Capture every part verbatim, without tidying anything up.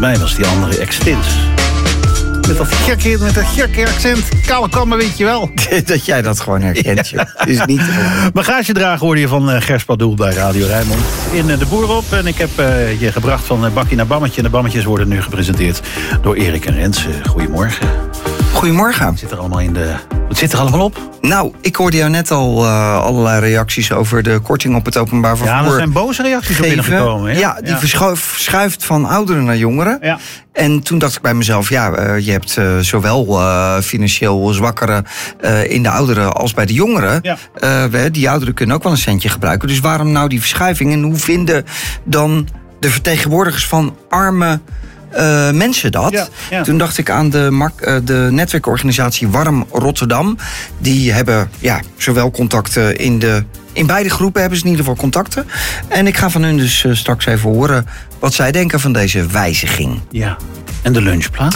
mij was die andere Extins. Met dat gekke, met dat gekke accent. Koude kammen, weet je wel. Dat jij dat gewoon herkent, je. Is niet Bagagedrager hoorde je van uh, Gers Padoel bij Radio Rijnmond. In uh, de Boer op. En ik heb uh, je gebracht van uh, bakkie naar bammetje. En de bammetjes worden nu gepresenteerd door Erik en Rens. Uh, goedemorgen. Goedemorgen. Wat zit er allemaal in de... Wat zit er allemaal op? Nou, ik hoorde jou net al uh, allerlei reacties over de korting op het openbaar vervoer. Ja, er zijn boze reacties op binnengekomen. Hè? Ja, die ja. Verschuift, verschuift van ouderen naar jongeren. Ja. En toen dacht ik bij mezelf, ja, uh, je hebt uh, zowel uh, financieel zwakkeren uh, in de ouderen als bij de jongeren. Ja. Uh, we, die ouderen kunnen ook wel een centje gebruiken. Dus waarom nou die verschuiving? En hoe vinden dan de vertegenwoordigers van arme Uh, mensen dat. Ja, ja. Toen dacht ik aan de, mark, uh, de netwerkorganisatie Warm Rotterdam. Die hebben ja, zowel contacten in de... In beide groepen hebben ze in ieder geval contacten. En ik ga van hun dus uh, straks even horen wat zij denken van deze wijziging. Ja, en de lunchplaat?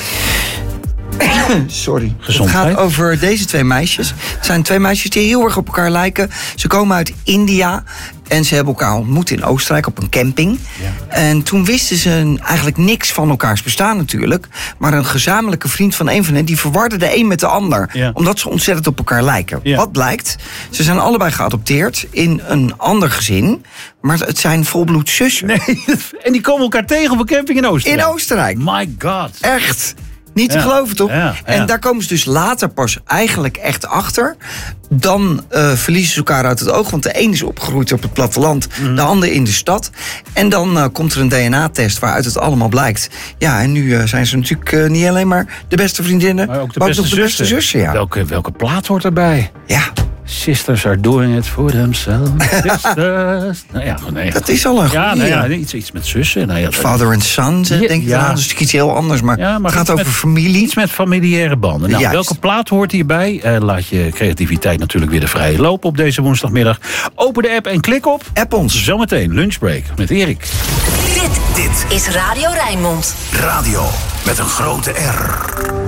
Sorry. Gezondheid. Het gaat over deze twee meisjes. Het zijn twee meisjes die heel erg op elkaar lijken. Ze komen uit India en ze hebben elkaar ontmoet in Oostenrijk op een camping. Ja. En toen wisten ze eigenlijk niks van elkaars bestaan natuurlijk. Maar een gezamenlijke vriend van een van hen, die verwarde de een met de ander. Ja. Omdat ze ontzettend op elkaar lijken. Ja. Wat blijkt? Ze zijn allebei geadopteerd in een ander gezin. Maar het zijn volbloed zussen. Nee, en die komen elkaar tegen op een camping in Oostenrijk. In Oostenrijk. My god. Echt. Niet te ja, geloven, toch? Ja, ja. En daar komen ze dus later pas eigenlijk echt achter. Dan uh, verliezen ze elkaar uit het oog. Want de een is opgegroeid op het platteland, mm. de ander in de stad. En dan uh, komt er een D N A-test waaruit het allemaal blijkt. Ja, en nu uh, zijn ze natuurlijk uh, niet alleen maar de beste vriendinnen, maar ook de maar beste ook nog de beste zussen. Ja. Welke, welke plaat hoort erbij? Ja. Sisters are doing it for themselves. Sisters. Nou ja, nee, dat is al een ja, nou ja, iets, iets met zussen. Nou ja, Father and son, denk ik. Ja. Nou, dat is iets heel anders, maar, ja, maar het gaat over met, familie. Iets met familiaire banden. Nou, welke plaat hoort hierbij? Uh, laat je creativiteit natuurlijk weer de vrije loop op deze woensdagmiddag. Open de app en klik op. App ons. Zometeen lunchbreak met Erik. Dit, dit is Radio Rijnmond. Radio met een grote R.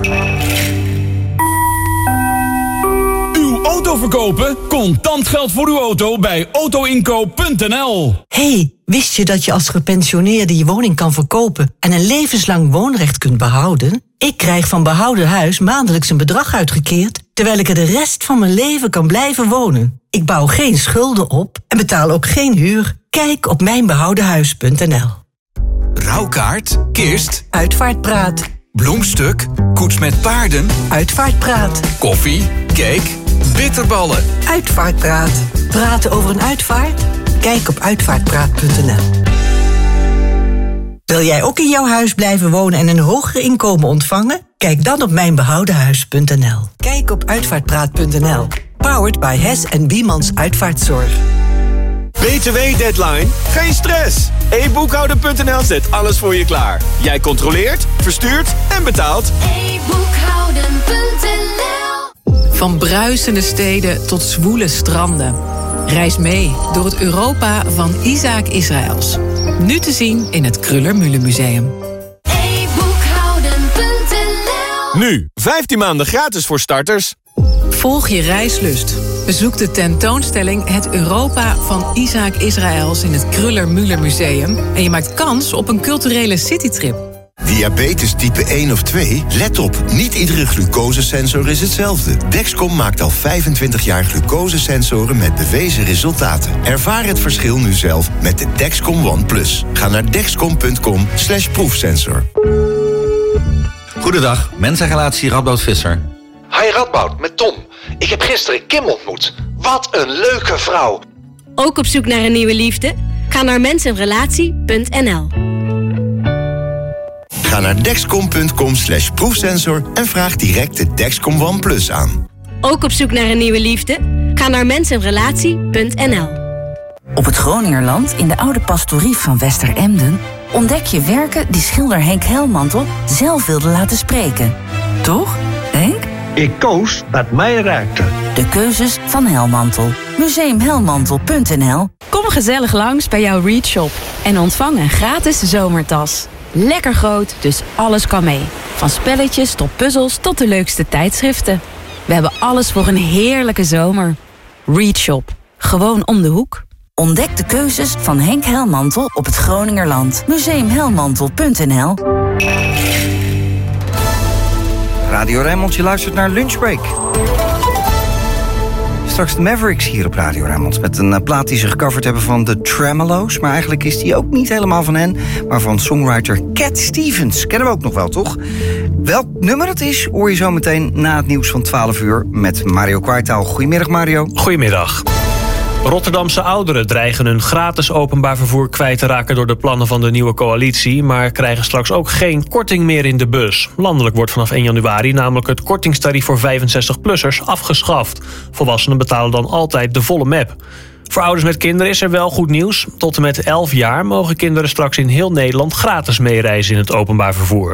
Auto verkopen? Contant geld voor uw auto bij autoinkoop punt n l. Hey, wist je dat je als gepensioneerde je woning kan verkopen en een levenslang woonrecht kunt behouden? Ik krijg van Behouden Huis maandelijks een bedrag uitgekeerd, terwijl ik er de rest van mijn leven kan blijven wonen. Ik bouw geen schulden op en betaal ook geen huur. Kijk op mijn behouden huis punt n l. Rouwkaart, kist, uitvaartpraat, bloemstuk, koets met paarden, uitvaartpraat, koffie, cake, bitterballen. Uitvaartpraat. Praten over een uitvaart? Kijk op uitvaartpraat punt n l. Wil jij ook in jouw huis blijven wonen en een hoger inkomen ontvangen? Kijk dan op mijn behouden huis punt n l. Kijk op uitvaartpraat punt n l. Powered by Hess en Biemans Uitvaartzorg. B T W-deadline? Geen stress! e boekhouder punt n l zet alles voor je klaar. Jij controleert, verstuurt en betaalt. e boekhouden punt n l. Van bruisende steden tot zwoele stranden. Reis mee door het Europa van Isaac Israëls. Nu te zien in het Kruller-Müller Museum. e boekhouden punt n l. Nu, vijftien maanden gratis voor starters. Volg je reislust. Bezoek de tentoonstelling Het Europa van Isaac Israëls in het Kruller-Müller Museum. En je maakt kans op een culturele citytrip. Diabetes type één of twee? Let op, niet iedere glucosesensor is hetzelfde. Dexcom maakt al vijfentwintig jaar glucosesensoren met bewezen resultaten. Ervaar het verschil nu zelf met de Dexcom One Plus. Ga naar dexcom punt com slash proefsensor. Goedendag, mensenrelatie Radboud Visser. Hi Radboud, met Tom. Ik heb gisteren Kim ontmoet. Wat een leuke vrouw. Ook op zoek naar een nieuwe liefde? Ga naar mensenrelatie punt n l. Ga naar dexcom punt com slash proefsensor en vraag direct de Dexcom One Plus aan. Ook op zoek naar een nieuwe liefde? Ga naar mensenrelatie punt n l. Op het Groningerland, in de oude pastorie van Westeremden, ontdek je werken die schilder Henk Helmantel zelf wilde laten spreken. Toch, Henk? Ik koos wat mij raakte. De keuzes van Helmantel. museum helmantel punt n l. Kom gezellig langs bij jouw Read Shop en ontvang een gratis zomertas. Lekker groot, dus alles kan mee. Van spelletjes tot puzzels tot de leukste tijdschriften. We hebben alles voor een heerlijke zomer. Read Shop. Gewoon om de hoek. Ontdek de keuzes van Henk Helmantel op het Groningerland. museum helmantel punt n l. Radio Rijnmond, je luistert naar Lunchbreak. Straks de Mavericks hier op Radio Rijnmond. Met een plaat die ze gecoverd hebben van de Tremolo's. Maar eigenlijk is die ook niet helemaal van hen. Maar van songwriter Cat Stevens. Kennen we ook nog wel, toch? Welk nummer het is, hoor je zo meteen na het nieuws van twaalf uur... met Mario Kwartaal. Goedemiddag, Mario. Goedemiddag. Rotterdamse ouderen dreigen hun gratis openbaar vervoer kwijt te raken door de plannen van de nieuwe coalitie, maar krijgen straks ook geen korting meer in de bus. Landelijk wordt vanaf één januari namelijk het kortingstarief voor vijfenzestig-plussers afgeschaft. Volwassenen betalen dan altijd de volle map. Voor ouders met kinderen is er wel goed nieuws. Tot en met elf jaar mogen kinderen straks in heel Nederland gratis meereizen in het openbaar vervoer.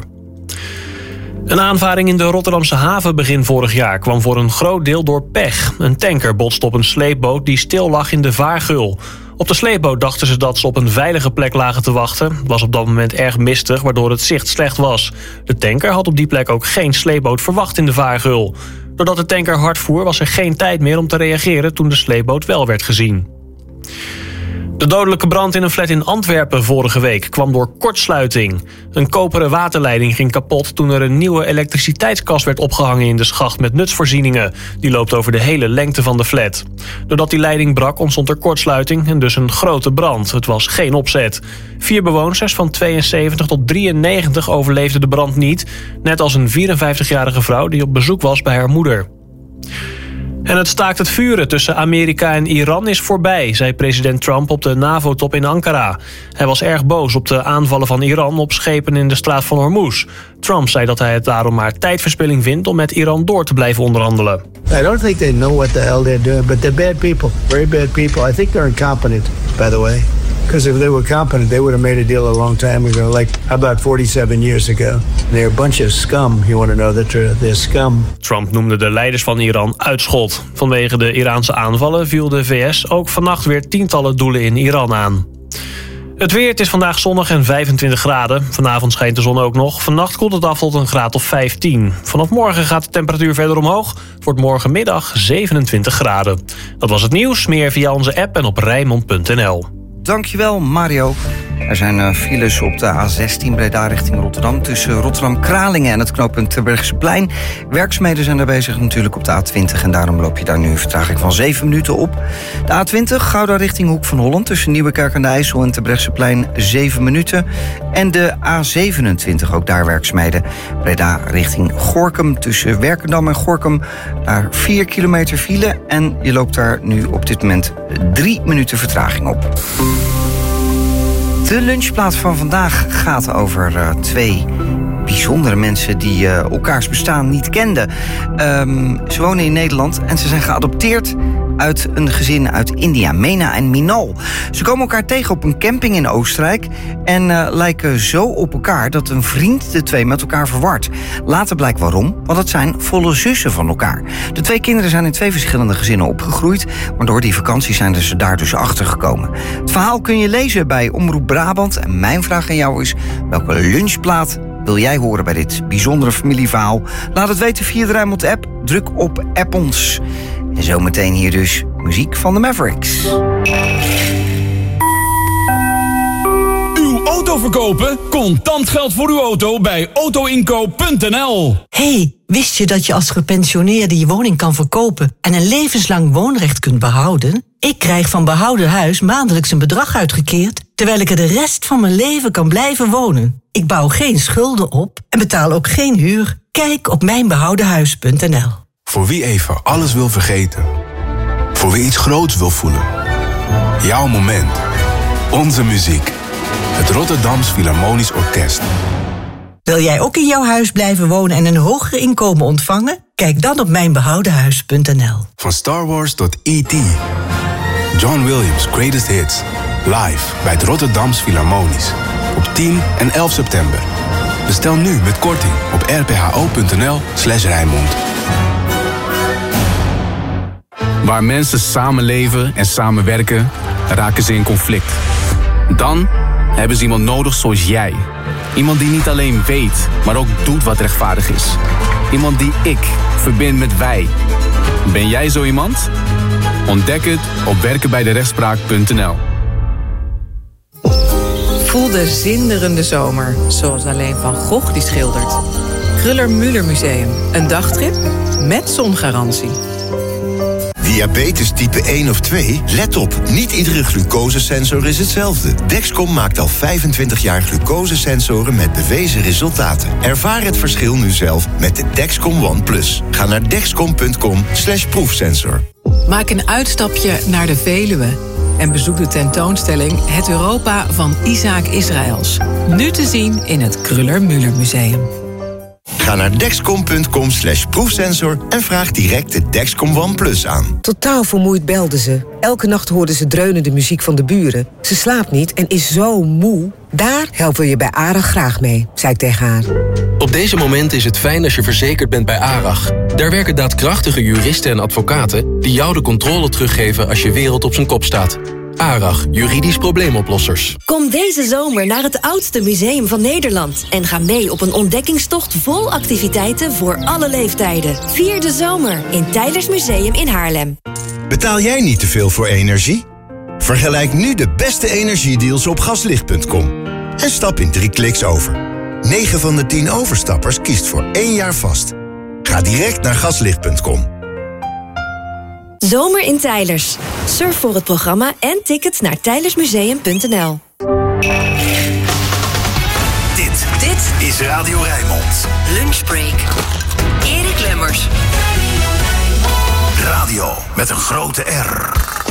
Een aanvaring in de Rotterdamse haven begin vorig jaar kwam voor een groot deel door pech. Een tanker botste op een sleepboot die stil lag in de vaargeul. Op de sleepboot dachten ze dat ze op een veilige plek lagen te wachten. Het was op dat moment erg mistig, waardoor het zicht slecht was. De tanker had op die plek ook geen sleepboot verwacht in de vaargeul. Doordat de tanker hard voer was er geen tijd meer om te reageren toen de sleepboot wel werd gezien. De dodelijke brand in een flat in Antwerpen vorige week kwam door kortsluiting. Een koperen waterleiding ging kapot toen er een nieuwe elektriciteitskast werd opgehangen in de schacht met nutsvoorzieningen. Die loopt over de hele lengte van de flat. Doordat die leiding brak ontstond er kortsluiting en dus een grote brand. Het was geen opzet. Vier bewoners van tweeënzeventig tot drieënnegentig overleefden de brand niet. Net als een vierenvijftigjarige vrouw die op bezoek was bij haar moeder. En het staakt het vuren tussen Amerika en Iran is voorbij, zei president Trump op de NAVO-top in Ankara. Hij was erg boos op de aanvallen van Iran op schepen in de straat van Hormuz. Trump zei dat hij het daarom maar tijdverspilling vindt om met Iran door te blijven onderhandelen. I don't think they know what the hell they're doing, but they're bad people, very bad people. I think they're incompetent, by the way. Because if they were competent, they would have made a deal a long time ago, like about forty-seven years ago. They're a bunch of scum. You want to know that they're, they're scum. Trump noemde de leiders van Iran uitschot. Vanwege de Iraanse aanvallen viel de V S ook vannacht weer tientallen doelen in Iran aan. Het weer, het is vandaag zonnig en vijfentwintig graden. Vanavond schijnt de zon ook nog. Vannacht koelt het af tot een graad of vijftien. Vanaf morgen gaat de temperatuur verder omhoog. Het wordt morgenmiddag zevenentwintig graden. Dat was het nieuws. Meer via onze app en op rijnmond punt n l. Dankjewel, Mario. Er zijn uh, files op de A zestien Breda richting Rotterdam... tussen Rotterdam-Kralingen en het knooppunt Terbrechtseplein. Werkzaamheden zijn daar bezig natuurlijk op de A twintig... en daarom loop je daar nu een vertraging van zeven minuten op. De A twintig, Gouda richting Hoek van Holland... tussen Nieuwekerk aan de IJssel en Terbrechtseplein zeven minuten. En de A zevenentwintig, ook daar werkzaamheden. Breda richting Gorinchem tussen Werkendam en Gorinchem. Daar vier kilometer file en je loopt daar nu op dit moment drie minuten vertraging op. De lunchplaat van vandaag gaat over uh, twee bijzondere mensen die uh, elkaars bestaan niet kenden. Um, ze wonen in Nederland en ze zijn geadopteerd uit een gezin uit India, Mena en Minal. Ze komen elkaar tegen op een camping in Oostenrijk en uh, lijken zo op elkaar dat een vriend de twee met elkaar verwart. Later blijkt waarom, want het zijn volle zussen van elkaar. De twee kinderen zijn in twee verschillende gezinnen opgegroeid, maar door die vakantie zijn ze daar dus achter gekomen. Het verhaal kun je lezen bij Omroep Brabant en mijn vraag aan jou is: welke lunchplaat wil jij horen bij dit bijzondere familieverhaal? Laat het weten via de Rijnmond app. Druk op App ons. En zometeen hier dus muziek van de Mavericks. Uw auto verkopen? Contant geld voor uw auto bij auto inkoop punt n l. Hey, wist je dat je als gepensioneerde je woning kan verkopen en een levenslang woonrecht kunt behouden? Ik krijg van Behouden Huis maandelijks een bedrag uitgekeerd, terwijl ik er de rest van mijn leven kan blijven wonen. Ik bouw geen schulden op en betaal ook geen huur. Kijk op mijn behouden huis punt n l. Voor wie even alles wil vergeten. Voor wie iets groots wil voelen. Jouw moment. Onze muziek. Het Rotterdams Philharmonisch Orkest. Wil jij ook in jouw huis blijven wonen en een hoger inkomen ontvangen? Kijk dan op mijn behouden huis punt n l. Van Star Wars tot E T John Williams' Greatest Hits. Live bij het Rotterdams Philharmonisch. Op tien en elf september. Bestel nu met korting op r p h o punt n l slash Rijnmond. Waar mensen samenleven en samenwerken, raken ze in conflict. Dan hebben ze iemand nodig zoals jij. Iemand die niet alleen weet, maar ook doet wat rechtvaardig is. Iemand die ik verbind met wij. Ben jij zo iemand? Ontdek het op werken bij de rechtspraak punt n l. Voel de zinderende zomer, zoals alleen Van Gogh die schildert. Kruller-Müller Museum, een dagtrip met zongarantie. Diabetes type één of twee? Let op, niet iedere glucosesensor is hetzelfde. Dexcom maakt al vijfentwintig jaar glucosesensoren met bewezen resultaten. Ervaar het verschil nu zelf met de Dexcom One Plus. Ga naar dexcom punt com slash proefsensor. Maak een uitstapje naar de Veluwe en bezoek de tentoonstelling Het Europa van Isaac Israëls. Nu te zien in het Kruller-Müller Museum. Ga naar dexcom punt com slash proefsensor en vraag direct de Dexcom One Plus aan. Totaal vermoeid belde ze. Elke nacht hoorde ze dreunende muziek van de buren. Ze slaapt niet en is zo moe. Daar helpen we je bij ARAG graag mee, zei ik tegen haar. Op deze momenten is het fijn als je verzekerd bent bij ARAG. Daar werken daadkrachtige juristen en advocaten die jou de controle teruggeven als je wereld op zijn kop staat. ARAG, juridisch probleemoplossers. Kom deze zomer naar het oudste museum van Nederland en ga mee op een ontdekkingstocht vol activiteiten voor alle leeftijden. Vier de zomer in Teylers Museum in Haarlem. Betaal jij niet te veel voor energie? Vergelijk nu de beste energiedeals op gaslicht punt com. En stap in drie kliks over. negen van de tien overstappers kiest voor één jaar vast. Ga direct naar gaslicht punt com. Zomer in Teylers. Surf voor het programma en tickets naar teylersmuseum punt n l. Dit, dit is Radio Rijnmond. Lunchbreak. Erik Lemmers. Radio met een grote R.